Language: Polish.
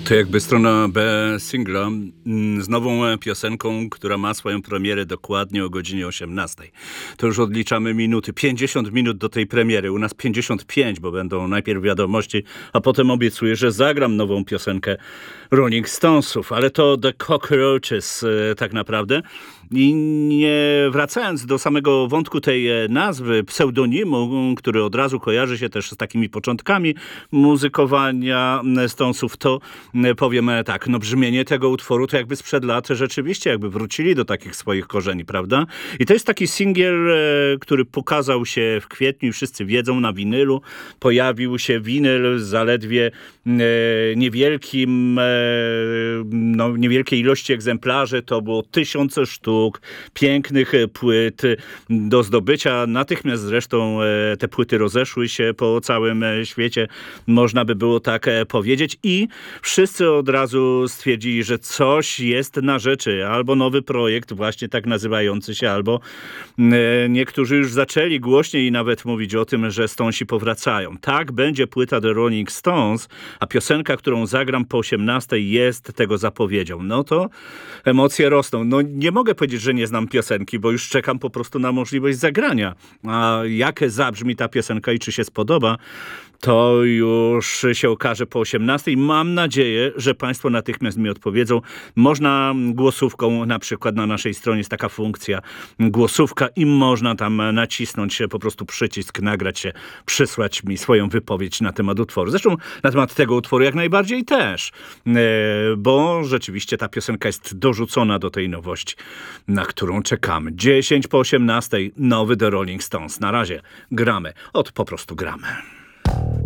To jakby strona B singla z nową piosenką, która ma swoją premierę dokładnie o godzinie 18. To już odliczamy minuty. 50 minut do tej premiery. U nas 55, bo będą najpierw wiadomości, a potem obiecuję, że zagram nową piosenkę Rolling Stonesów. Ale to The Cockroaches tak naprawdę. I nie wracając do samego wątku tej nazwy, pseudonimu, który od razu kojarzy się też z takimi początkami muzykowania Stonesów, to powiem tak, no brzmienie tego utworu to jakby sprzed lat rzeczywiście jakby wrócili do takich swoich korzeni, prawda? I to jest taki singiel, który pokazał się w kwietniu i wszyscy wiedzą, na winylu. Pojawił się winyl zaledwie niewielkiej ilości egzemplarzy, to było 1000 sztuk pięknych płyt do zdobycia. Natychmiast zresztą te płyty rozeszły się po całym świecie, można by było tak powiedzieć, i wszyscy od razu stwierdzili, że coś jest na rzeczy. Albo nowy projekt właśnie tak nazywający się, albo niektórzy już zaczęli głośniej nawet mówić o tym, że Stonesi powracają. Tak, będzie płyta The Rolling Stones, a piosenka, którą zagram po 18 jest tego zapowiedzią. No to emocje rosną. No nie mogę powiedzieć, że nie znam piosenki, bo już czekam po prostu na możliwość zagrania. A jak zabrzmi ta piosenka i czy się spodoba, to już się okaże po 18. Mam nadzieję, że państwo natychmiast mi odpowiedzą. Można głosówką, na przykład na naszej stronie jest taka funkcja głosówka i można tam nacisnąć po prostu przycisk, nagrać się, przysłać mi swoją wypowiedź na temat utworu. Zresztą na temat tego utworu jak najbardziej też, bo rzeczywiście ta piosenka jest dorzucona do tej nowości, na którą czekamy. 10 po 18, nowy The Rolling Stones. Na razie gramy. Po prostu gramy.